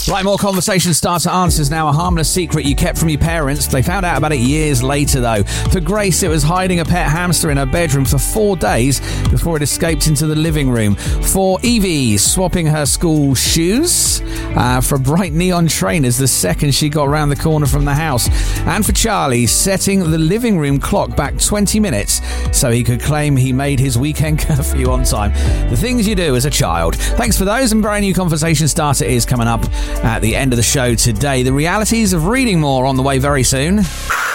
Right, more conversation starter answers now. A harmless secret you kept from your parents. They found out about it years later, though. For Grace, it was hiding a pet hamster in her bedroom for 4 days before it escaped into the living room. For Evie, swapping her school shoes for bright neon trainers the second she got around the corner from the house. And for Charlie, setting the living room clock back 20 minutes so he could claim he made his weekend curfew on time. The things you do as a child. Thanks for those, and brand new conversation starter is coming up at the end of the show today. The realities of reading more on the way very soon.